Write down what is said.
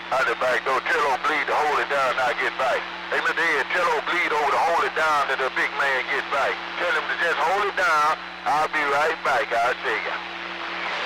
Out the back door. Tell old Bleed to hold it down and I'll get back. Hey, Mr. Ed, tell old Bleed over to hold it down till the big man gets back. Tell him to just hold it down. I'll be right back. I'll see you.